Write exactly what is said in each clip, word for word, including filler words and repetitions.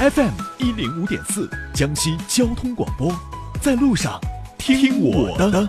F M 一零五点四，江西交通广播，在路上听我的。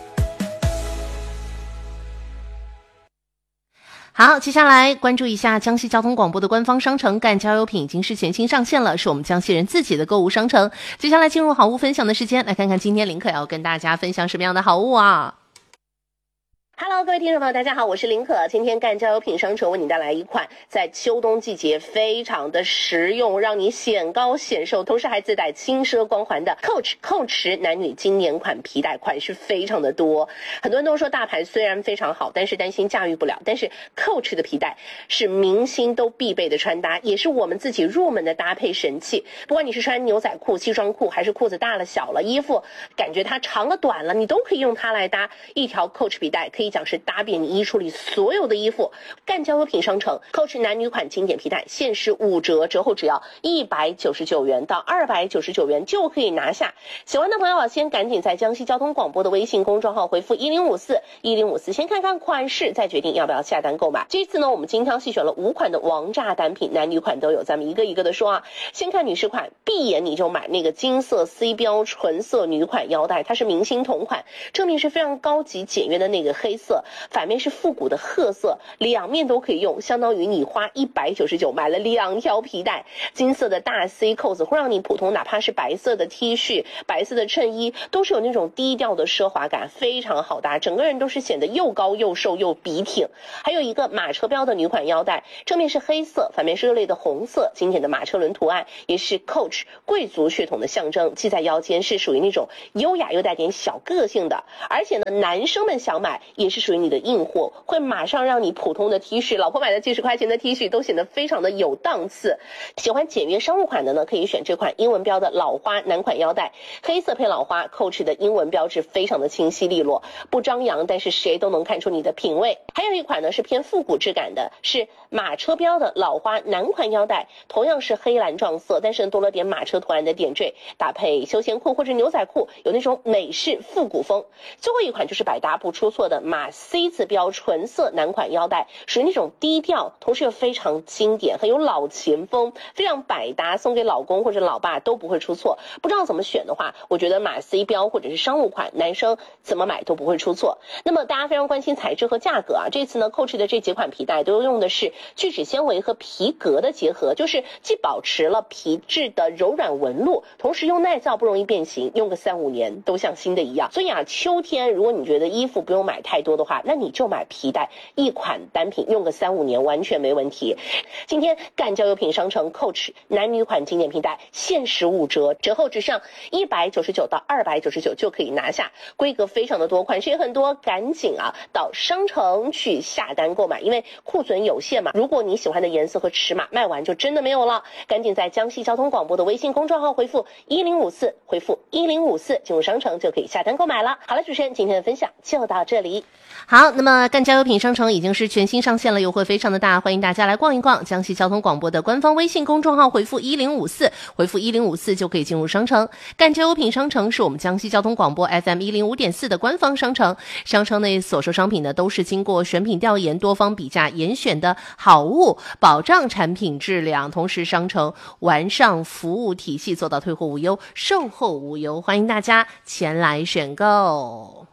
好，接下来关注一下江西交通广播的官方商城赣交友品已经是全新上线了，是我们江西人自己的购物商城。接下来进入好物分享的时间，来看看今天林可要跟大家分享什么样的好物啊。Hello， 各位听众朋友，大家好，我是林可。今天赣交友品商城为你带来一款在秋冬季节非常的实用，让你显高显瘦，同时还自带轻奢光环的 Coach 蔻驰男女经典款皮带，款式非常的多。很多人都说大牌虽然非常好，但是担心驾驭不了。但是 Coach 的皮带是明星都必备的穿搭，也是我们自己入门的搭配神器。不管你是穿牛仔裤、西装裤，还是裤子大了小了，衣服感觉它长了短了，你都可以用它来搭。一条 Coach 皮带可以讲是搭遍你衣橱里所有的衣服。赣交友品商城 Coach 男女款经典皮带限时五折，折后只要一百九十九元到二百九十九元就可以拿下。喜欢的朋友啊，先赶紧在江西交通广播的微信公众号回复一零五四一零五四，先看看款式，再决定要不要下单购买。这次呢，我们精挑细选了五款的王炸单品，男女款都有，咱们一个一个的说啊。先看女士款，闭眼你就买那个金色 C 标纯色女款腰带，它是明星同款，正面是非常高级简约的那个黑色，反面是复古的褐色，两面都可以用，相当于你花一百九十九买了两条皮带。金色的大 C 扣子会让你普通哪怕是白色的 T 恤、白色的衬衣都是有那种低调的奢华感，非常好搭，整个人都是显得又高又瘦又笔挺。还有一个马车标的女款腰带，正面是黑色，反面是热烈的红色，经典的马车轮图案，也是 Coach 贵族血统的象征，系在腰间是属于那种优雅又带点小个性的。而且呢，男生们想买也是属于你的硬货，会马上让你普通的 T 恤，老婆买的几十块钱的 T 恤都显得非常的有档次。喜欢简约商务款的呢，可以选这款英文标的老花男款腰带，黑色配老花 Coach 的英文标志非常的清晰利落，不张扬，但是谁都能看出你的品味。还有一款呢是偏复古质感的，是马车标的老花男款腰带，同样是黑蓝撞色，但是多了点马车图案的点缀，搭配休闲裤或者牛仔裤，有那种美式复古风。最后一款就是百搭不出错的马 C 字标纯色男款腰带，属于那种低调，同时又非常经典，很有老前锋，非常百搭，送给老公或者老爸都不会出错。不知道怎么选的话，我觉得马 C 标或者是商务款，男生怎么买都不会出错。那么大家非常关心材质和价格啊，这次呢 Coach 的这几款皮带都用的是聚酯纤维和皮革的结合，就是既保持了皮质的柔软纹路，同时又耐造不容易变形，用个三五年都像新的一样。所以啊，秋天如果你觉得衣服不用买太多的话，那你就买皮带，一款单品用个三五年完全没问题。今天赣交友品商城 Coach 男女款经典皮带限时五折，折后只剩一百九十九到二百九十九就可以拿下，规格非常的多，款式也很多，赶紧啊到商城去下单购买，因为库存有限嘛，如果你喜欢的颜色和尺码卖完就真的没有了。赶紧在江西交通广播的微信公众号回复一零五四，回复一零五四进入商城就可以下单购买了。好了，主持人今天的分享就到这里。好，那么赣交友品商城已经是全新上线了，优惠非常的大，欢迎大家来逛一逛。江西交通广播的官方微信公众号回复一零五四，回复一零五四就可以进入商城。赣交友品商城是我们江西交通广播 F M 一零五点四的官方商城，商城内所售商品呢都是经过选品调研、多方比价严选的好物，保障产品质量，同时商城完善服务体系，做到退货无忧、售后无忧，欢迎大家前来选购。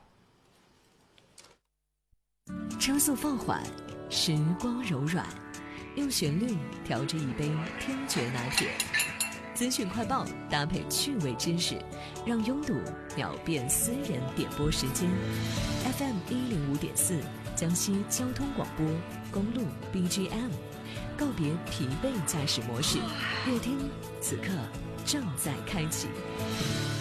车速放缓，时光柔软，用旋律调制一杯听觉拿铁。资讯快报搭配趣味知识，让拥堵秒变私人点播时间。F M 一零五点四，江西交通广播，公路 B G M， 告别疲惫驾驶模式，乐听此刻正在开启。